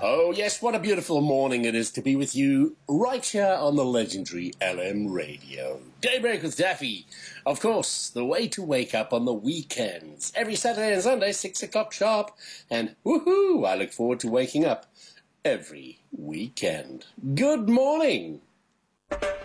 Oh, yes, what a beautiful morning it is to be with you right here on the legendary LM Radio. Daybreak with Daffy. Of course, the way to wake up on the weekends. Every Saturday and Sunday, 6 o'clock sharp. And woohoo, I look forward to waking up every weekend. Good morning.